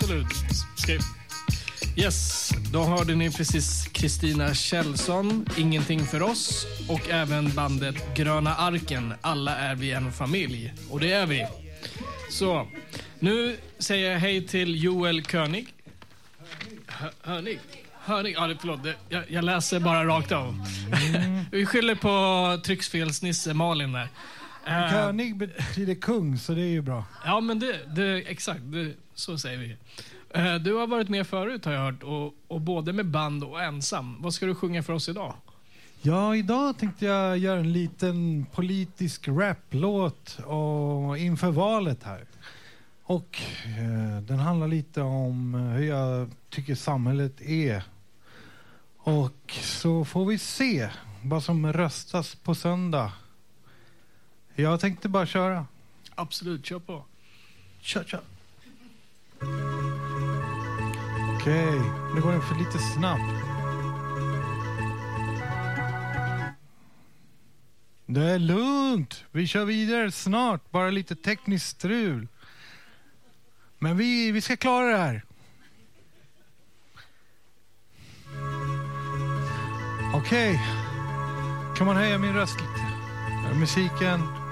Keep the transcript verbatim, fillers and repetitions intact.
absolut. Ska... Yes, då hörde ni precis Kristina Kjellson, Ingenting för oss, och även bandet Gröna Arken, Alla är vi en familj. Och det är vi. Så, nu säger jag hej till Joel König. Hör, Hörnig? Hörnig? Ja, det, förlåt. Det, jag, jag läser bara rakt av. Mm. Vi skyller på tryckfelsnisse Malin där. König betyder kung, så det är ju bra. Ja, men det, det exakt, det, så säger vi. Du har varit med förut, har jag hört, och, och både med band och ensam. Vad ska du sjunga för oss idag? Ja, idag tänkte jag göra en liten politisk raplåt och inför valet här. Och eh, den handlar lite om hur jag tycker samhället är. Och så får vi se vad som röstas på söndag. Jag tänkte bara köra. Absolut, kör på. Kör, kör. Okej, okay, nu går den för lite snabbt. Det är lugnt. Vi kör vidare snart. Bara lite tekniskt strul. Men vi, vi ska klara det här. Okej. Okay. Kan man höja min röst lite? Musiken.